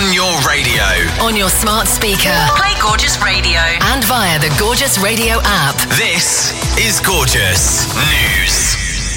On your radio. On your smart speaker. Play Gorgeous Radio. And via the Gorgeous Radio app. This is Gorgeous News.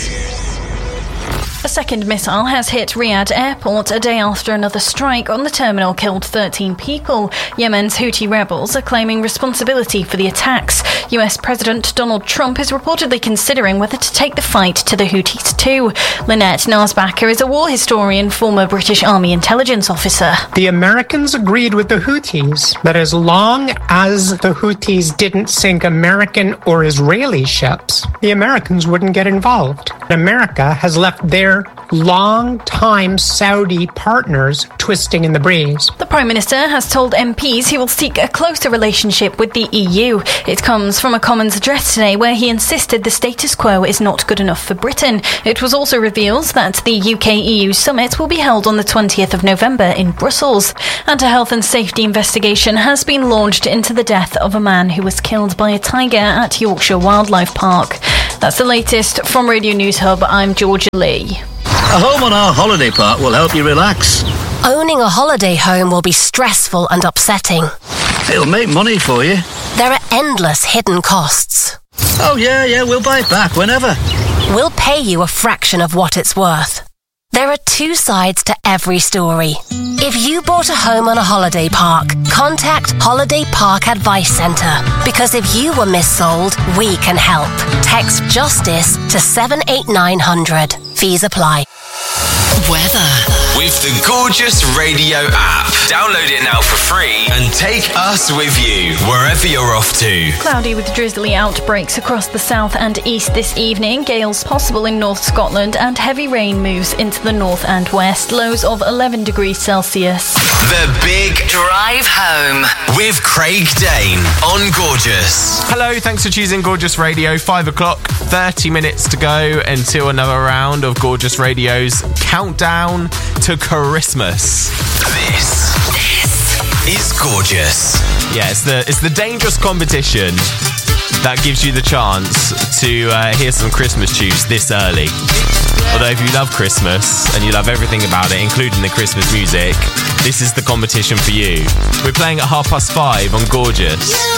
A second missile has hit Riyadh airport a day after another strike on the terminal killed 13 people. Yemen's Houthi rebels are claiming responsibility for the attacks. US President Donald Trump is reportedly considering whether to take the fight to the Houthis too. Lynette Nasbacher is a war historian, former British Army intelligence officer. The Americans agreed with the Houthis that as long as the Houthis didn't sink American or Israeli ships, the Americans wouldn't get involved. America has left their long-time Saudi partners twisting in the breeze. The Prime Minister has told MPs he will seek a closer relationship with the EU. It comes from a Commons address today where he insisted the status quo is not good enough for Britain. It was also revealed that the UK-EU summit will be held on the 20th of November in Brussels. And a health and safety investigation has been launched into the death of a man who was killed by a tiger at Yorkshire Wildlife Park. That's the latest from Radio News Hub. I'm Georgia Lee. A home on our holiday park will help you relax. Owning a holiday home will be stressful and upsetting. It'll make money for you. There are endless hidden costs. Oh yeah, we'll buy it back whenever. We'll pay you a fraction of what it's worth. There are two sides to every story. If you bought a home on a holiday park, contact Holiday Park Advice Centre. Because if you were missold, we can help. Text JUSTICE to 78900. Fees apply. Weather. With the Gorgeous Radio app. Download it now for free and take us with you wherever you're off to. Cloudy with drizzly outbreaks across the south and east this evening. Gales possible in North Scotland and heavy rain moves into the north and west. Lows of 11 degrees Celsius. The Big Drive Home. with Craig Dane on Gorgeous. Hello, thanks for choosing Gorgeous Radio. 5 o'clock, 30 minutes to go until another round of Gorgeous Radio's Countdown to Christmas. This is Gorgeous. Yeah, it's the dangerous competition that gives you the chance to hear some Christmas tunes this early. Although if you love Christmas and you love everything about it, including the Christmas music, this is the competition for you. We're playing at 5:30 on Gorgeous.